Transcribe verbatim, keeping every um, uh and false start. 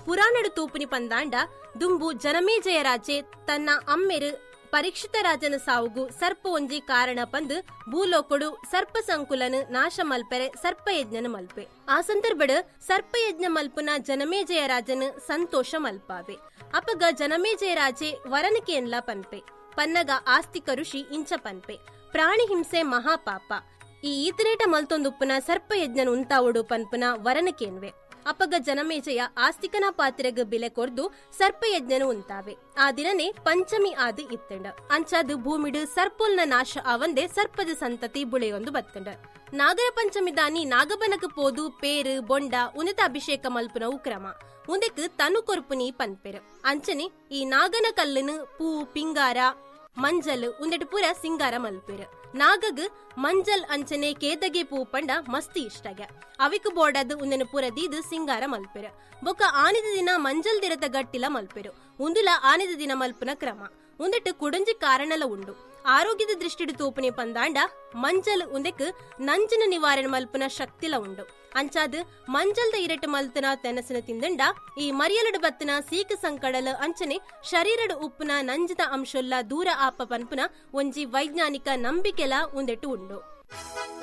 ಪುರಾಣಡು ತೂಪುನಿ ಪಂದಾಂಡ ದುಂಬು ಜನಮೇಜಯ ರಾಜೆ ತನ್ನ ಅಮ್ಮೆರು ಪರೀಕ್ಷಿತ ರಾಜನ ಸಾವುಗು ಸರ್ಪ ಒಂಜಿ ಕಾರಣ ಪಂದು ಭೂಲೋಕಡು ಸರ್ಪ ಸಂಕುಲನ ನಾಶ ಮಲ್ಪೆರೆ ಸರ್ಪಯಜ್ಞನ ಮಲ್ಪೆ. ಆ ಸಂದರ್ಭಡ್ ಸರ್ಪಯಜ್ಞ ಮಲ್ಪುನ ಜನಮೇಜಯ ರಾಜನ ಸಂತೋಷ ಮಲ್ಪಾವೆ. ಅಪಗ ಜನಮೇಜಯ ರಾಜೆ ವರನಿಕೆಯನ್ಲ ಪನ್ಪೆ ಪನ್ನಗ ಆಸ್ತಿಕ ಋಷಿ ಇಂಚ ಪನ್ಪೆ ಪ್ರಾಣಿ ಹಿಂಸೆ ಮಹಾಪಾಪ ಈ ಈತರೇಟ ಮಲ್ತೊಂದುಪ್ಪುನ ಸರ್ಪಯಜ್ಞನ ಉಂತಾವಡು ಪನ್ಪುನ ವರನಿಕೆಯನ್ವೆ. ಅಪಗ ಜನಮೇಜಯ ಆಸ್ತಿಕನ ಪಾತ್ರೆಗ ಬಿಲೆ ಕೊರ್ದು ಸರ್ಪಯಜ್ಞನು ಉಂತಾವೆ. ಆ ದಿನನೇ ಪಂಚಮಿ ಆದಿ ಇತ್ತಂಡ ಅಂಚಾದು ಭೂಮಿಡು ಸರ್ಪೋಲ್ನ ನಾಶ ಆವಂದೆ ಸರ್ಪದ ಸಂತತಿ ಬುಳೆಯೊಂದು ಬತ್ತಂಡ. ನಾಗರ ಪಂಚಮಿ ದಾನಿ ನಾಗಬನಕ ಪೋದು ಪೇರು ಬೊಂಡ ಉನ್ನತ ಅಭಿಷೇಕ ಮಲ್ಪುನವು ಕ್ರಮ ಉಂದೆಕ್ ತನು ಕೊರ್ಪುನಿ ಪನ್ಪೆರು. ಅಂಚನೆ ಈ ನಾಗನ ಕಲ್ಲನು ಪೂ ಪಿಂಗಾರ ಮಂಜಲ್ ಉಂದೆಟ್ ಪೂರ ಸಿಂಗಾರ ಮಲ್ಪೆರು. ನಾಗಗ್ ಮಂಜಲ್ ಅಂಚನೆ ಕೇದಗೆ ಪೂ ಪಂಡ ಮಸ್ತಿ ಇಷ್ಟಗ ಅವಿಕ್ ಬೋರ್ಡದ್ ಉಂದೆನ ಪೂರ ದೀದು ಸಿಂಗಾರ ಮಲ್ಪೆರ. ಬೊಕ್ಕ ಆನಿದ ದಿನ ಮಂಜಲ್ ದಿರತ ಗಟ್ಟಿಲ ಮಲ್ಪೆರು. ಉಂದುಲ ಆನಿದ ದಿನ ಮಲ್ಪುನ ಕ್ರಮ ಉಂದೆಟ್ ಕುಡಂಜಿ ಕಾರಣಲ ಉಂಡು. ಆರೋಗ್ಯದ ದೃಷ್ಟಿಡು ತೂಪನೆ ಪಂದಾಂಡ ಮಂಜಲ್ ಉಂದೆಕ್ ನಂಜನ ನಿವಾರಣೆ ಮಲ್ಪುನ ಶಕ್ತಿಲ ಉಂಡು. ಅಂಚಾದ್ ಮಂಜಲ್ದ ಇರಟ ಮಲ್ತನ ತೆನಸಿನ ತಿಂದಂಡ ಈ ಮರಿಯಲಡು ಬತ್ತನ ಸೀಕ ಸಂಕಡಲ ಅಂಚನೆ ಶರೀರಡು ಉಪ್ಪುನ ನಂಜದ ಅಂಶೊಲ್ಲ ದೂರ ಆಪ ಪನ್ಪುನ ಒಂಜಿ ವೈಜ್ಞಾನಿಕ ನಂಬಿಕೆಲ ಉಂದೆಟ್ಟು ಉಂಡು.